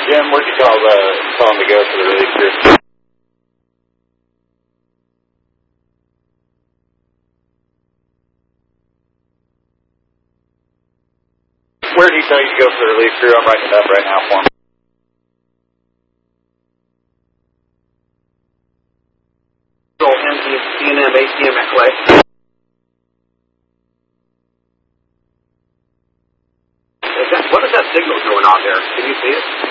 Jim, where'd you tell him to go for the release crew? Where did he tell you to go for the relief crew? I'm writing it up right now for him. CNM, ATM at Clay. What is that signal going on there? Can you see it?